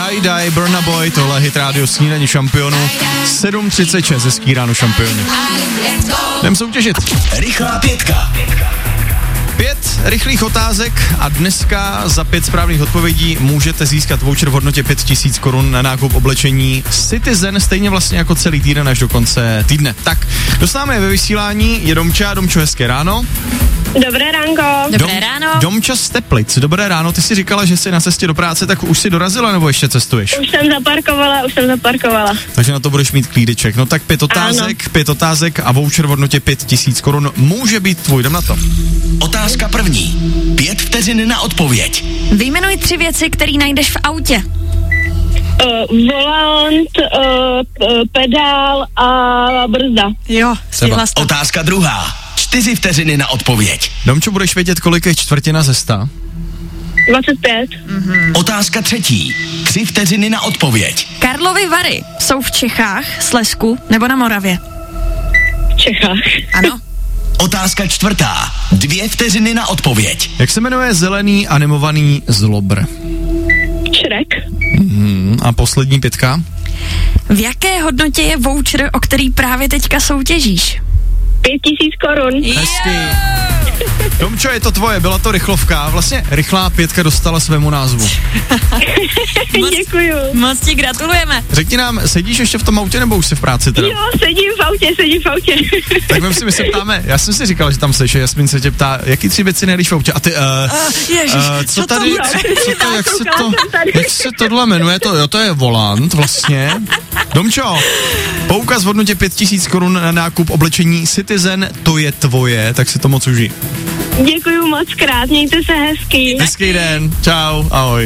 Die, Burna Boy, tohle hit rádio Snídaně šampionů, 7:36 hezký ráno šampioni. Jdem soutěžit. Rychlá pětka. 5 rychlých otázek a dneska za 5 správných odpovědí můžete získat voucher v hodnotě 5000 korun na nákup oblečení Citizen, stejně vlastně jako celý týden až do konce týdne. Tak, dostáváme je ve vysílání, je Domča. Domčo, hezké ráno. Dobré ránko. Dobré ráno. Domča z Teplic, dobré ráno, ty si říkala, že jsi na cestě do práce, tak už jsi dorazila nebo ještě cestuješ? Už jsem zaparkovala. Takže na to budeš mít klídeček. No tak 5 otázek a voucher v hodnotě 5000 korun může být tvůj, jdem na to. Otázka první. 5 vteřin na odpověď. Vyjmenuj 3 věci, které najdeš v autě. Volant, pedál a brzda. Jo, stihla jsi to. Otázka druhá. 4 vteřiny na odpověď. Domčo, budeš vědět, kolik je čtvrtina ze 100? 25. Otázka třetí. 3 vteřiny na odpověď. Karlovy Vary jsou v Čechách, Slezsku nebo na Moravě? V Čechách. Ano. Otázka čtvrtá. 2 vteřiny na odpověď. Jak se jmenuje zelený animovaný zlobr? Šrek. A poslední 5. V jaké hodnotě je voucher, o který právě teďka soutěžíš? 5000 korun. Hezky. Domčo, je to tvoje, byla to rychlovka. Vlastně rychlá 5 dostala svému názvu. Děkuju. Moc ti gratulujeme. Řekni nám, sedíš ještě v tom autě nebo už jsi v práci teda? Jo, sedím v autě. Tak my se ptáme, já jsem si říkal, že tam slyš, Jasmin se tě ptá, jaký 3 věci nejdeš v autě? A ty, co tady, jak se tohle jmenuje, to je volant vlastně. Domčo, poukaz v hodnotě 5000 korun na nákup oblečení Citizen, to je tvoje, tak si to moc užij. Děkuju moc krát, mějte se hezky. Hezký den, čau, ahoj.